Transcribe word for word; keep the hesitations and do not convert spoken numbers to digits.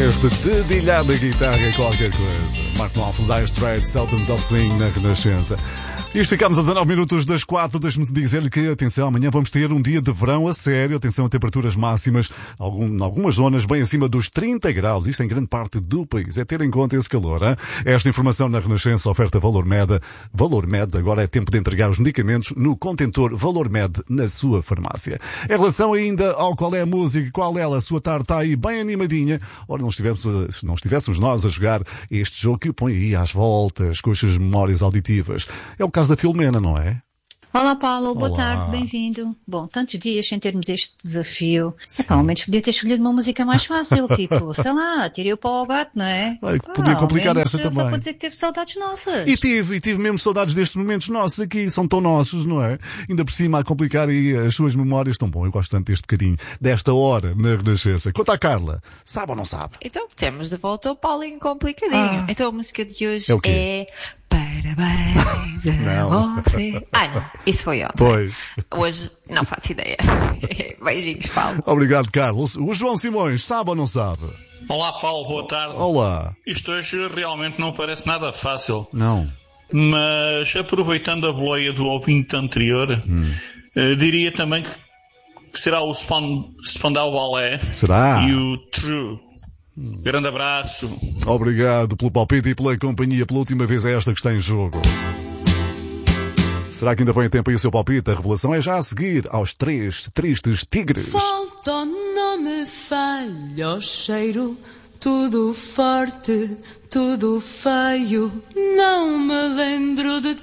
Este dedilhado da guitarra é qualquer coisa. Mark Knopfler, Dire Straits, Sultans of Swing na Renascença. Isto ficamos a dezanove minutos das quatro. Deixe-me dizer-lhe que, atenção, amanhã vamos ter um dia de verão a sério. Atenção a temperaturas máximas, algum, em algumas zonas bem acima dos trinta graus. Isto em grande parte do país. É ter em conta esse calor. Hein? Esta informação na Renascença oferta Valor Med. Valor Med, agora é tempo de entregar os medicamentos no contentor Valor Med na sua farmácia. Em relação ainda ao qual é a música, qual é ela, a sua tarde está aí bem animadinha. Ora, não estivéssemos, não estivéssemos nós a jogar este jogo que o põe aí às voltas com as suas memórias auditivas. É o caso da Filomena, não é? Olá Paulo, boa Olá. tarde, bem-vindo. Bom, tantos dias sem termos este desafio. Epá, ao menos podia ter escolhido uma música mais fácil, tipo, sei lá, tirei o pau ao gato, não é? Ai, Pá, podia complicar essa só também. Só para dizer que teve saudades nossas. E tive, e tive mesmo saudades destes momentos nossos aqui, são tão nossos, não é? Ainda por cima a complicar aí as suas memórias, tão bom, eu gosto tanto deste bocadinho, desta hora na Renascença. Quanto à Carla, sabe ou não sabe? Então, temos de volta o Paulinho complicadinho. Ah. Então a música de hoje É o quê? é Parabéns Não. a você. Ah, não, isso foi ontem. Pois. Hoje não faço ideia. Beijinhos, Paulo. Obrigado, Carlos. O João Simões, sabe ou não sabe? Olá Paulo, boa tarde. Olá. Isto hoje realmente não parece nada fácil, Não. mas aproveitando a boleia do ouvinte anterior, Hum. eh, diria também que, que será o Span- Spandau Ballet Será? e o True. Grande abraço. Obrigado pelo palpite e pela companhia. Pela última vez é esta que está em jogo. Será que ainda vem a tempo aí o seu palpite? A revelação é já a seguir aos três tristes tigres. Falta, não me falha o cheiro, tudo forte, tudo feio. Não me lembro de